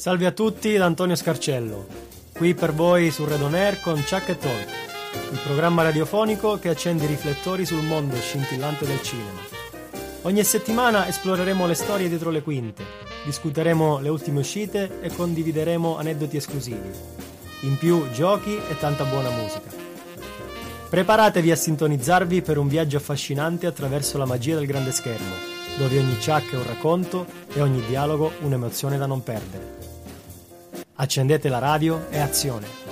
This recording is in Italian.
Salve a tutti da Antonio Scarcello, qui per voi su Red On Air con Chuck e Talk, il programma radiofonico che accende i riflettori sul mondo scintillante del cinema. Ogni settimana esploreremo le storie dietro le quinte, discuteremo le ultime uscite e condivideremo aneddoti esclusivi. In più giochi e tanta buona musica. Preparatevi a sintonizzarvi per un viaggio affascinante attraverso la magia del grande schermo, dove ogni Chuck è un racconto e ogni dialogo un'emozione da non perdere. Accendete la radio e azione!